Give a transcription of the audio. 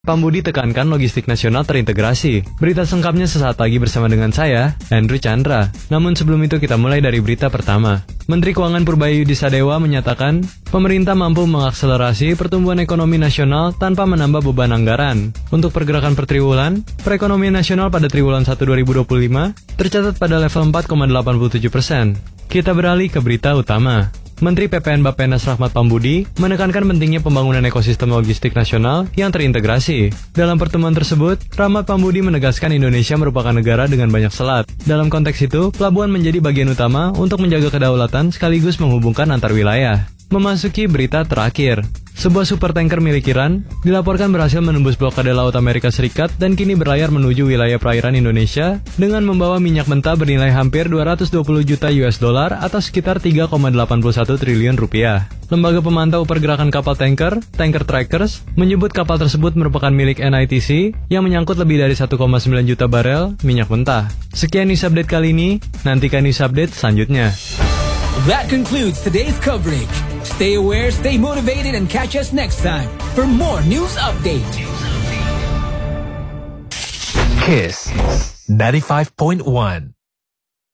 Pambudi tekankan logistik nasional terintegrasi. Berita selengkapnya sesaat lagi bersama dengan saya, Andrew Chandra. Namun sebelum itu kita mulai dari berita pertama. Menteri Keuangan Purbayu Sadewa menyatakan, pemerintah mampu mengakselerasi pertumbuhan ekonomi nasional tanpa menambah beban anggaran. Untuk pergerakan per triwulan, perekonomian nasional pada triwulan 1 2025 tercatat pada level 4,87%. Kita beralih ke berita utama. Menteri PPN Bappenas Rahmat Pambudi menekankan pentingnya pembangunan ekosistem logistik nasional yang terintegrasi. Dalam pertemuan tersebut, Rahmat Pambudi menegaskan Indonesia merupakan negara dengan banyak selat. Dalam konteks itu, pelabuhan menjadi bagian utama untuk menjaga kedaulatan sekaligus menghubungkan antar wilayah. Memasuki berita terakhir. Sebuah supertanker milik Iran dilaporkan berhasil menembus blokade Laut Amerika Serikat dan kini berlayar menuju wilayah perairan Indonesia dengan membawa minyak mentah bernilai hampir 220 juta US dollar atau sekitar 3,81 triliun rupiah. Lembaga pemantau pergerakan kapal tanker, Tanker Trackers, menyebut kapal tersebut merupakan milik NITC yang menyangkut lebih dari 1,9 juta barel minyak mentah. Sekian news update kali ini, nantikan news update selanjutnya. That concludes today's coverage. Stay aware, stay motivated, and catch us next time for more news update. Kiss 95.1